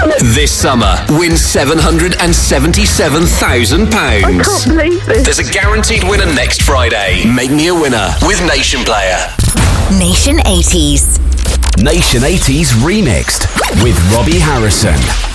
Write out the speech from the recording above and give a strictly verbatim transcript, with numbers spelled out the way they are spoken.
This summer, win seven hundred seventy-seven thousand pounds. I can't believe this. There's a guaranteed winner next Friday. Make me a winner with Nation Player. Nation eighties. Nation eighties Remixed with Robbie Harrison.